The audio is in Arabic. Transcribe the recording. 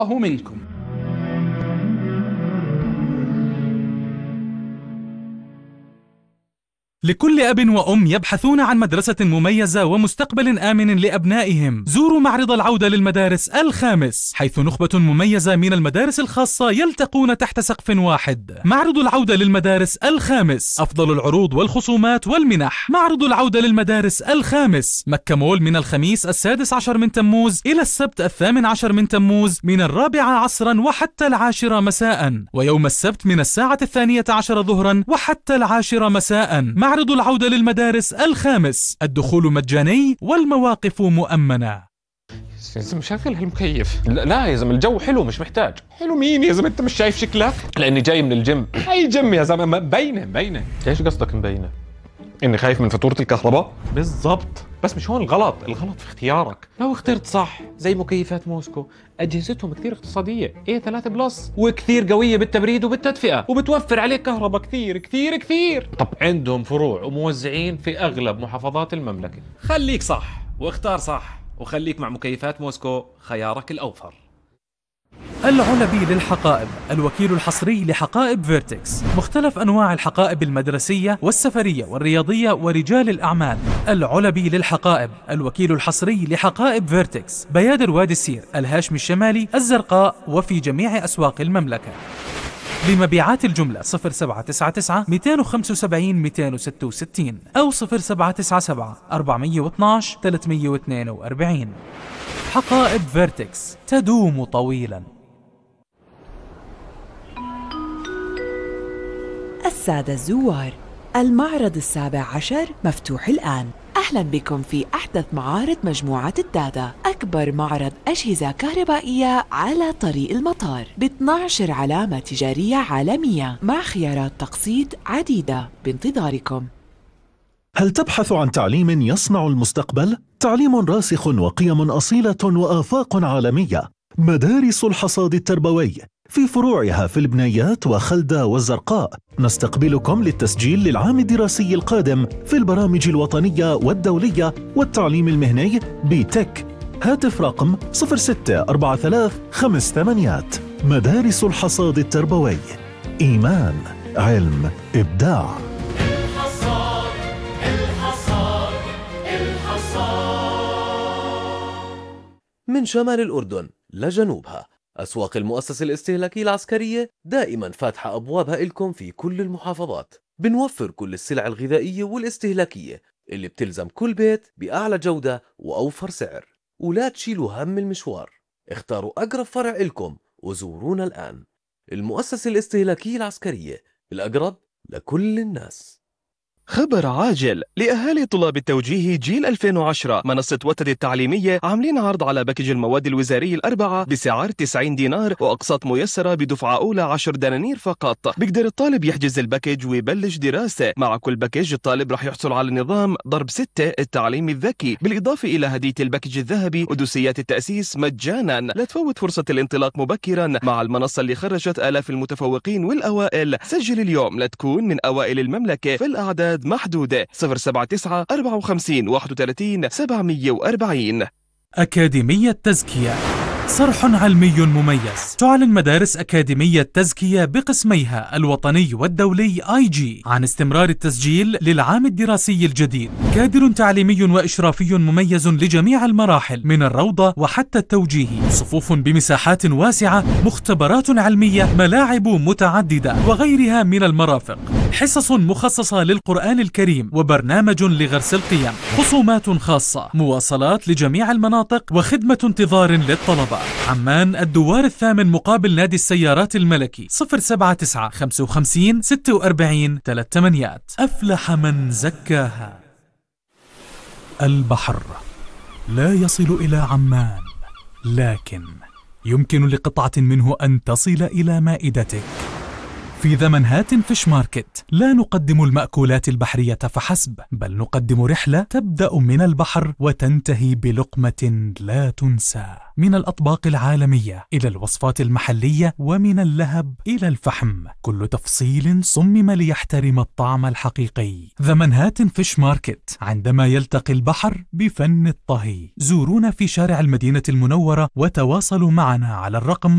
منكم. لكل أب وأم يبحثون عن مدرسة مميزة ومستقبل آمن لأبنائهم، زوروا معرض العودة للمدارس الخامس، حيث نخبة مميزة من المدارس الخاصة يلتقون تحت سقف واحد. معرض العودة للمدارس الخامس، أفضل العروض والخصومات والمنح. معرض العودة للمدارس الخامس، مكة مول، من الخميس 16 من تموز إلى السبت 18 من تموز، من 4 عصرا وحتى 10 مساء، ويوم السبت من 12 ظهرا وحتى 10 مساء. معرض العودة للمدارس الخامس، الدخول مجاني والمواقف مؤمنة. يا زلمة شغل هالمكيف. لا يا زلمة الجو حلو، مش محتاج. حلو مين يا زلمة؟ انت مش شايف شكلك؟ لاني جاي من الجيم. اي جيم يا زلمة؟ مبينة. ايش قصدك مبينة؟ اني خايف من فاتورة الكهرباء؟ بالضبط، بس مش هون الغلط في اختيارك. لو اخترت صح زي مكيفات موسكو، اجهزتهم كثير اقتصادية، A3 بلس، وكثير قوية بالتبريد وبالتدفئة، وبتوفر عليك كهرباء كثير. طب عندهم فروع وموزعين في اغلب محافظات المملكة. خليك صح واختار صح، وخليك مع مكيفات موسكو، خيارك الأوفر. العلبي للحقائب، الوكيل الحصري لحقائب فيرتكس، مختلف أنواع الحقائب المدرسية والسفرية والرياضية ورجال الأعمال. العلبي للحقائب، الوكيل الحصري لحقائب فيرتكس، بيادر وادي السير، الهاشمي الشمالي، الزرقاء، وفي جميع أسواق المملكة. لمبيعات الجملة 0799 275 266 أو 0797 412 342. حقائب فيرتكس تدوم طويلا. السادة الزوار، المعرض 17 مفتوح الآن. أهلا بكم في أحدث معارض مجموعة الدادا، أكبر معرض أجهزة كهربائية على طريق المطار، ب12 علامة تجارية عالمية مع خيارات تقسيط عديدة بانتظاركم. هل تبحث عن تعليم يصنع المستقبل؟ تعليم راسخ وقيم أصيلة وآفاق عالمية. مدارس الحصاد التربوي في فروعها في البنيات وخلدة والزرقاء. نستقبلكم للتسجيل للعام الدراسي القادم في البرامج الوطنية والدولية والتعليم المهني بتك. هاتف رقم 064358. مدارس الحصاد التربوي، إيمان، علم، إبداع. من شمال الأردن لجنوبها، أسواق المؤسسة الاستهلاكية العسكرية دائما فاتحة أبوابها إلكم في كل المحافظات. بنوفر كل السلع الغذائية والاستهلاكية اللي بتلزم كل بيت بأعلى جودة وأوفر سعر، ولا تشيلوا هم المشوار. اختاروا أقرب فرع إلكم وزورونا الآن. المؤسسة الاستهلاكية العسكرية، الأقرب لكل الناس. خبر عاجل لأهالي طلاب التوجيه جيل 2010. منصة وتد التعليمية عاملين عرض على باكج المواد الوزارية الأربعة بسعر 90 دينار وأقساط ميسرة بدفعة أولى 10 دنانير فقط. بيقدر الطالب يحجز الباكج ويبلش دراسة. مع كل باكج الطالب رح يحصل على نظام ضرب 6 التعليم الذكي، بالإضافة إلى هدية الباكج الذهبي ودوسيات التأسيس مجانا. لا تفوت فرصة الانطلاق مبكرا مع المنصة اللي خرجت آلاف المتفوقين والأوائل. سجل اليوم لتكون من أوائل المملكة، في الأعداد محدودة. 079 54 31 740. أكاديمية تزكية، صرح علمي مميز. تعلن مدارس أكاديمية تزكية بقسميها الوطني والدولي IG عن استمرار التسجيل للعام الدراسي الجديد. كادر تعليمي وإشرافي مميز لجميع المراحل من الروضة وحتى التوجيهي، صفوف بمساحات واسعة، مختبرات علمية، ملاعب متعددة وغيرها من المرافق، حصص مخصصة للقرآن الكريم وبرنامج لغرس القيم، خصومات خاصة، مواصلات لجميع المناطق وخدمة انتظار للطلبة. عمان الدوار الثامن مقابل نادي السيارات الملكي. 079 55 46 38. أفلح من زكاها. البحر لا يصل إلى عمان، لكن يمكن لقطعة منه أن تصل إلى مائدتك. في ذا منهاتن فيش ماركت لا نقدم المأكولات البحرية فحسب، بل نقدم رحلة تبدأ من البحر وتنتهي بلقمة لا تنسى. من الأطباق العالمية إلى الوصفات المحلية، ومن اللهب إلى الفحم، كل تفصيل صمم ليحترم الطعم الحقيقي. ذا منهاتن فيش ماركت، عندما يلتقي البحر بفن الطهي. زورونا في شارع المدينة المنورة وتواصلوا معنا على الرقم